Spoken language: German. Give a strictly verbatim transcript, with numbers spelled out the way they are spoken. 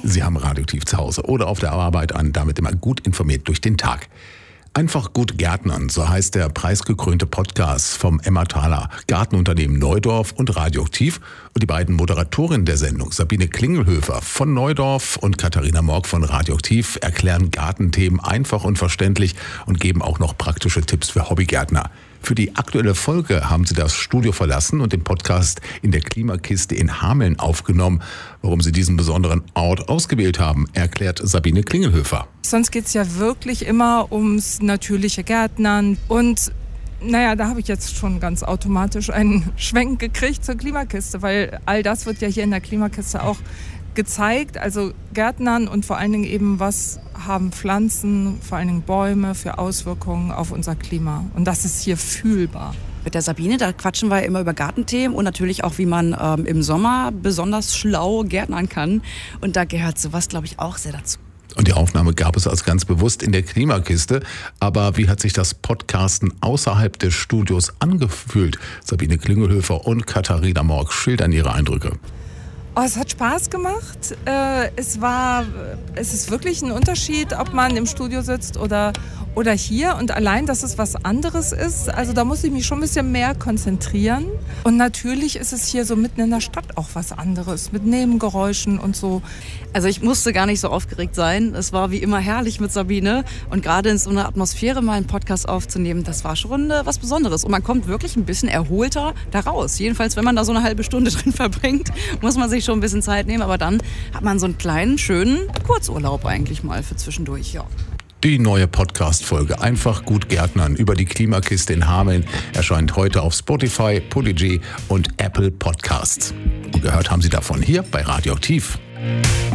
Sie haben Radioaktiv zu Hause oder auf der Arbeit an, damit immer gut informiert durch den Tag. Einfach gut Gärtnern, so heißt der preisgekrönte Podcast vom Emmentaler Gartenunternehmen Neudorf und Radioaktiv. Und die beiden Moderatorinnen der Sendung, Sabine Klingelhöfer von Neudorf und Katharina Morg von Radioaktiv, erklären Gartenthemen einfach und verständlich und geben auch noch praktische Tipps für Hobbygärtner. Für die aktuelle Folge haben sie das Studio verlassen und den Podcast in der Klimakiste in Hameln aufgenommen. Warum sie diesen besonderen Ort ausgewählt haben, erklärt Sabine Klingelhöfer. Sonst geht es ja wirklich immer ums natürliche Gärtnern. Und naja, da habe ich jetzt schon ganz automatisch einen Schwenk gekriegt zur Klimakiste, weil all das wird ja hier in der Klimakiste auch gezeigt. Also Gärtnern und vor allen Dingen eben, was haben Pflanzen, vor allen Dingen Bäume für Auswirkungen auf unser Klima. Und das ist hier fühlbar. Mit der Sabine, da quatschen wir immer über Gartenthemen und natürlich auch, wie man ähm, im Sommer besonders schlau gärtnern kann. Und da gehört sowas, glaube ich, auch sehr dazu. Und die Aufnahme gab es als ganz bewusst in der Klimakiste. Aber wie hat sich das Podcasten außerhalb des Studios angefühlt? Sabine Klingelhöfer und Katharina Morg schildern ihre Eindrücke. Oh, es hat Spaß gemacht. Äh, es war, es ist wirklich ein Unterschied, ob man im Studio sitzt oder, oder hier. Und allein, dass es was anderes ist, also da muss ich mich schon ein bisschen mehr konzentrieren. Und natürlich ist es hier so mitten in der Stadt auch was anderes, mit Nebengeräuschen und so. Also ich musste gar nicht so aufgeregt sein. Es war wie immer herrlich mit Sabine. Und gerade in so einer Atmosphäre mal einen Podcast aufzunehmen, das war schon äh, was Besonderes. Und man kommt wirklich ein bisschen erholter da raus. Jedenfalls, wenn man da so eine halbe Stunde drin verbringt, muss man sich schon ein bisschen Zeit nehmen. Aber dann hat man so einen kleinen, schönen Kurzurlaub eigentlich mal für zwischendurch. Ja. Die neue Podcast-Folge Einfach gut Gärtnern über die Klimakiste in Hameln erscheint heute auf Spotify, Podigy und Apple Podcasts. Und gehört haben Sie davon hier bei Radioaktiv.